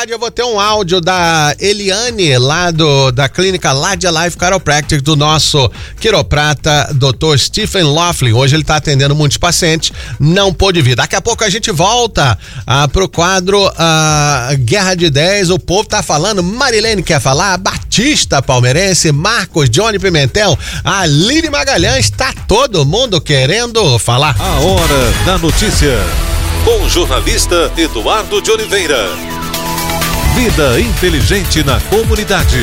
tarde eu vou ter um áudio da Eliane, lá da clínica Ladia Life Chiropractic, do nosso quiroprata, Dr. Stephen Laughlin. Hoje ele está atendendo muitos pacientes, não pôde vir. Daqui a pouco a gente volta pro quadro Guerra de Ideias. O povo tá falando, Marilene quer falar, Batista palmeirense, Marcos, Johnny Pimentel, Aline Magalhães, tá todo mundo querendo falar. A Hora da Notícia, com o jornalista Eduardo de Oliveira. Vida inteligente na comunidade.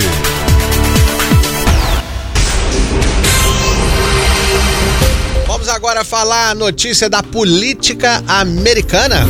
Vamos agora falar a notícia da política americana.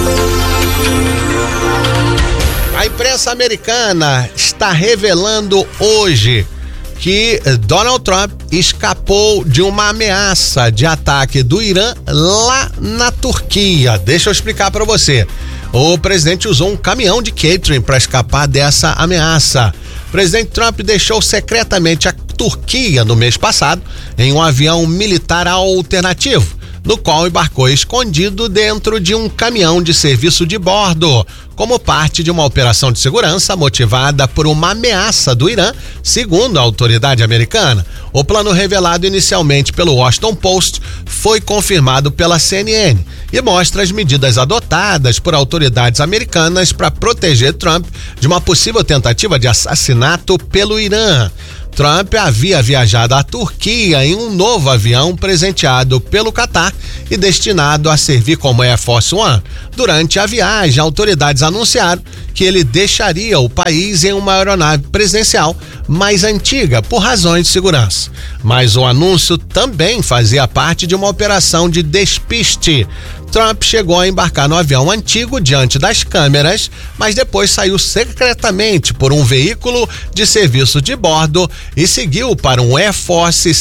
A imprensa americana está revelando hoje que Donald Trump escapou de uma ameaça de ataque do Irã lá na Turquia. Deixa eu explicar para você. O presidente usou um caminhão de catering para escapar dessa ameaça. O presidente Trump deixou secretamente a Turquia no mês passado em um avião militar alternativo, no qual embarcou escondido dentro de um caminhão de serviço de bordo, como parte de uma operação de segurança motivada por uma ameaça do Irã, segundo a autoridade americana. O plano, revelado inicialmente pelo Washington Post, foi confirmado pela CNN e mostra as medidas adotadas por autoridades americanas para proteger Trump de uma possível tentativa de assassinato pelo Irã. Trump havia viajado à Turquia em um novo avião presenteado pelo Catar e destinado a servir como Air Force One. Durante a viagem, autoridades anunciaram que ele deixaria o país em uma aeronave presidencial mais antiga por razões de segurança. Mas o anúncio também fazia parte de uma operação de despiste. Trump chegou a embarcar no avião antigo diante das câmeras, mas depois saiu secretamente por um veículo de serviço de bordo e seguiu para um Air Force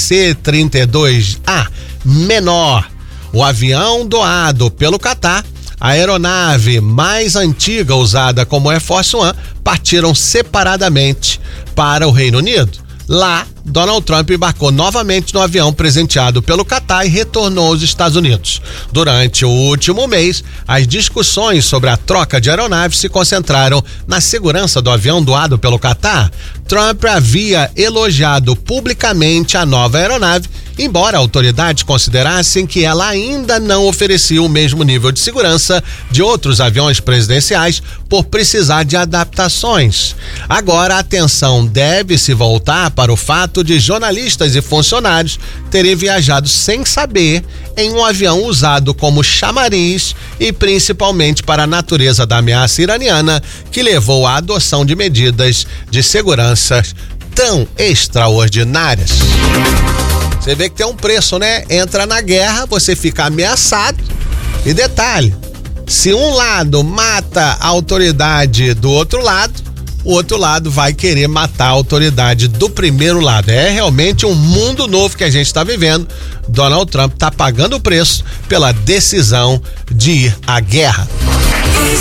C-32A menor. O avião doado pelo Catar, a aeronave mais antiga usada como Air Force One, partiram separadamente para o Reino Unido. Lá, Donald Trump embarcou novamente no avião presenteado pelo Catar e retornou aos Estados Unidos. Durante o último mês, as discussões sobre a troca de aeronaves se concentraram na segurança do avião doado pelo Catar. Trump havia elogiado publicamente a nova aeronave, embora autoridades considerassem que ela ainda não oferecia o mesmo nível de segurança de outros aviões presidenciais por precisar de adaptações. Agora a atenção deve se voltar para o fato de jornalistas e funcionários terem viajado sem saber em um avião usado como chamariz e principalmente para a natureza da ameaça iraniana, que levou à adoção de medidas de segurança tão extraordinárias. Você vê que tem um preço, né? Entra na guerra, você fica ameaçado. E detalhe, se um lado mata a autoridade do outro lado, o outro lado vai querer matar a autoridade do primeiro lado. É realmente um mundo novo que a gente está vivendo. Donald Trump está pagando o preço pela decisão de ir à guerra.